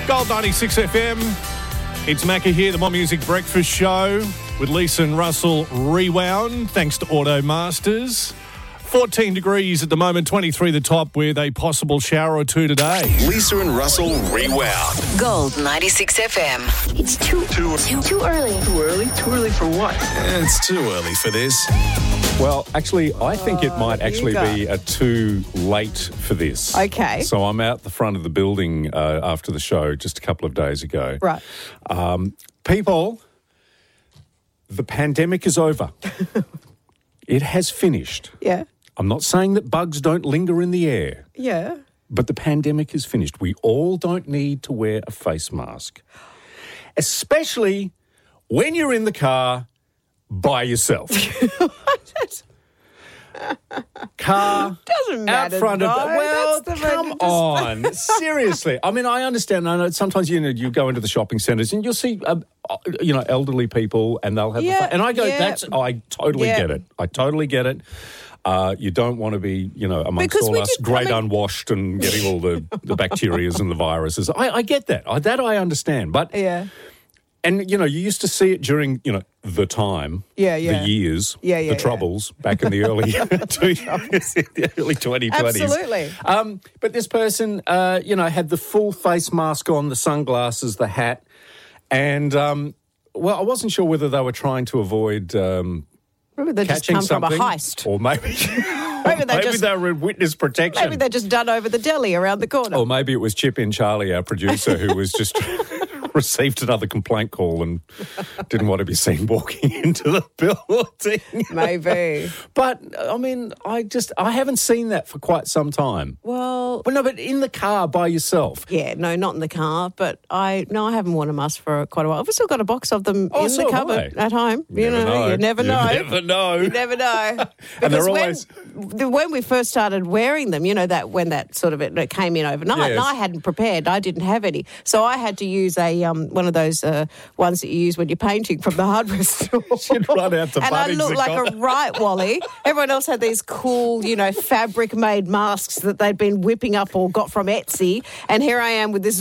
Gold 96 FM. It's Macca here, the More Music Breakfast Show with Lisa and Russell Rewound, thanks to Auto Masters. 14 degrees at the moment, 23 the top with a possible shower or two today. Lisa and Russell Rewound. Gold 96 FM. It's too early. Too early? Too early for what? It's too early for this. Well, actually, I think it might actually be too late for this. Okay. So I'm out the front of the building after the show just a couple of days ago. Right. People, the pandemic is over. It has finished. Yeah. I'm not saying that bugs don't linger in the air, Yeah. but the pandemic is finished. We all don't need to wear a face mask, especially when you're in the car by yourself. Car Doesn't out matter. front of though. well, That's the come on, seriously. I mean, I understand. I know sometimes you go into the shopping centres and you'll see elderly people and they'll have and I go, I totally get it. I totally get it. You don't want to be, amongst Because all us unwashed and getting all the bacterias and the viruses. I get that. That I understand. But and, you used to see it during, the time, the years, the troubles back in the early, the early 2020s. Absolutely. But this person, had the full face mask on, the sunglasses, the hat, and, I wasn't sure whether they were trying to avoid Maybe they just come from a heist. Or maybe maybe they were in witness protection. Maybe they're just done over the deli around the corner. Or maybe it was Chip in Charlie, our producer, who was just received another complaint call and didn't want to be seen walking into the building. Maybe. But, I mean, I haven't seen that for quite some time. Well, no, but in the car by yourself. Yeah, no, not in the car. But I haven't worn a mask for quite a while. I've still got a box of them in the cupboard at home. You never know. You never know. You never know. And they're always... when we first started wearing them, when that sort of it came in overnight, and I hadn't prepared, I didn't have any. So I had to use one of those ones that you use when you're painting from the hardware store. You'd run out to and I looked like a right Wally. Everyone else had these cool, fabric-made masks that they'd been whipping up or got from Etsy. And here I am with this...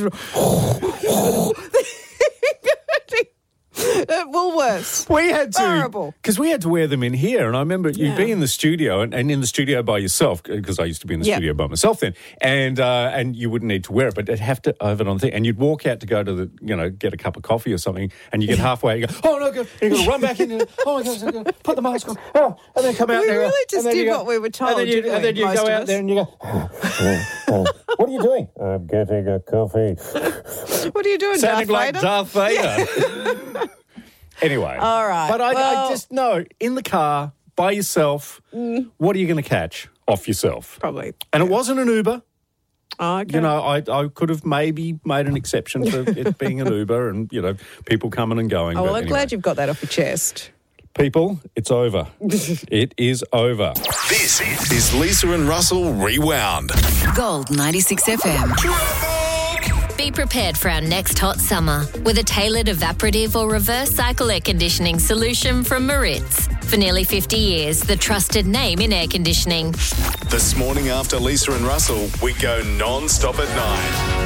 Woolworths. We had to, horrible, because we had to wear them in here. And I remember you'd be in the studio and in the studio by yourself, because I used to be in the studio by myself then, and you wouldn't need to wear it, but it'd have to have it on thing. And you'd walk out to go to the, get a cup of coffee or something, and you get halfway, and you go, oh no, and you got to run back in. Oh my God, put the mask on, and then come out we there. We really just did what we were told. And then you go out there and you go, what are you doing? I'm getting a coffee. What are you doing, Sounding Darth like Darth Vader. Anyway. All right. But I just know, in the car, by yourself, what are you going to catch off yourself? Probably. And it wasn't an Uber. Oh, okay. I could have maybe made an exception for it being an Uber and, people coming and going. Oh, well, I'm glad you've got that off your chest. People, it's over. It is over. This is Lisa and Russell Rewound. Gold 96 FM. Be prepared for our next hot summer with a tailored evaporative or reverse cycle air conditioning solution from Maritz. For nearly 50 years, the trusted name in air conditioning. This morning after Lisa and Russell, we go non-stop at 9.